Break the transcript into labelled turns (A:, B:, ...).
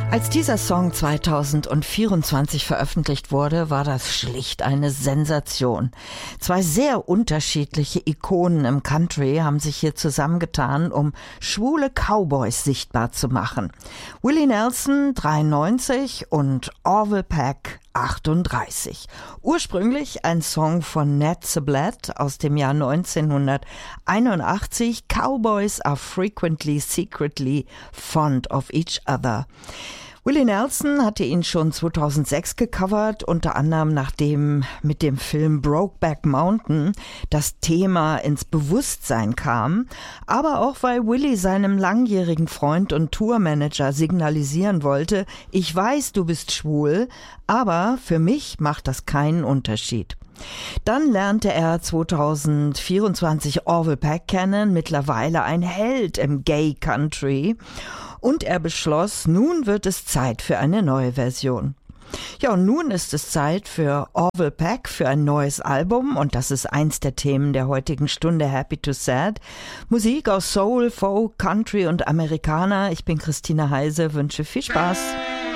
A: Als dieser Song 2024 veröffentlicht wurde, war das schlicht eine Sensation. Zwei sehr unterschiedliche Ikonen im Country haben sich hier zusammengetan, um schwule Cowboys sichtbar zu machen. Willie Nelson 93 und Orville Peck 38. Ursprünglich ein Song von Ned Sublette aus dem Jahr 1981. Cowboys are frequently secretly fond of each other. Willie Nelson hatte ihn schon 2006 gecovert, unter anderem nachdem mit dem Film Brokeback Mountain das Thema ins Bewusstsein kam, aber auch weil Willie seinem langjährigen Freund und Tourmanager signalisieren wollte, ich weiß, du bist schwul, aber für mich macht das keinen Unterschied. Dann lernte er 2024 Orville Peck kennen, mittlerweile ein Held im Gay Country. Und er beschloss, nun wird es Zeit für eine neue Version. Ja, und nun ist es Zeit für Orville Peck für ein neues Album und das ist eins der Themen der heutigen Stunde Happy to Sad. Musik aus Soul, Folk, Country und Amerikaner. Ich bin Christina Heise, wünsche viel Spaß.